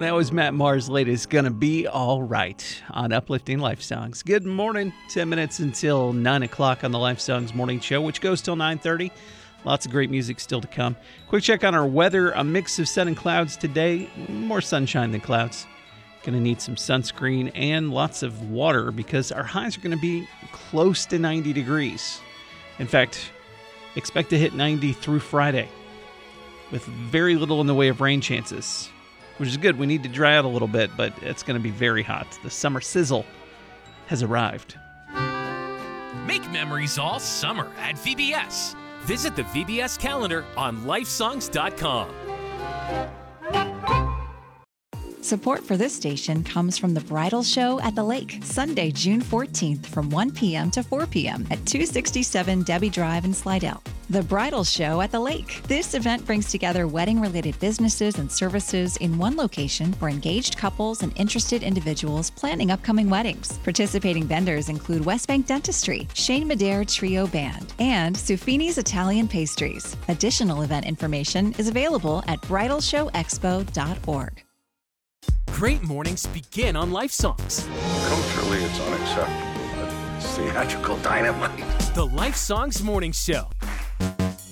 That was Matt Maher's latest Gonna Be All Right on Uplifting Life Songs. Good morning. 10 minutes until 9 o'clock on the Life Songs Morning Show, which goes till 9:30. Lots of great music still to come. Quick check on our weather. A mix of sun and clouds today. More sunshine than clouds. Going to need some sunscreen and lots of water because our highs are going to be close to 90 degrees. In fact, expect to hit 90 through Friday with very little in the way of rain chances, which is good. We need to dry out a little bit, but it's going to be very hot. The summer sizzle has arrived. Make memories all summer at VBS. Visit the VBS calendar on lifesongs.com. Support for this station comes from the Bridal Show at the Lake, Sunday, June 14th from 1 p.m. to 4 p.m. at 267 Debbie Drive in Slidell. The Bridal Show at the Lake. This event brings together wedding-related businesses and services in one location for engaged couples and interested individuals planning upcoming weddings. Participating vendors include West Bank Dentistry, Shane Madere Trio Band, and Sufini's Italian Pastries. Additional event information is available at bridalshowexpo.org. Great mornings begin on Life Songs. Culturally, it's unacceptable, but it's theatrical dynamite. The Life Songs Morning Show.